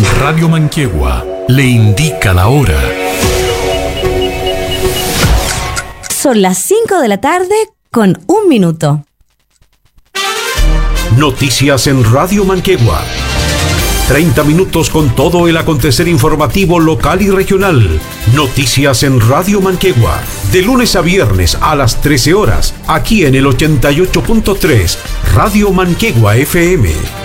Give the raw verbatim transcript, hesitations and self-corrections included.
Radio Manquehue le indica la hora. Son las cinco de la tarde con un minuto. Noticias en Radio Manquehue. treinta minutos con todo el acontecer informativo local y regional. Noticias en Radio Manquehue. De lunes a viernes a las trece horas, aquí en el ochenta y ocho punto tres, Radio Manquehue F M.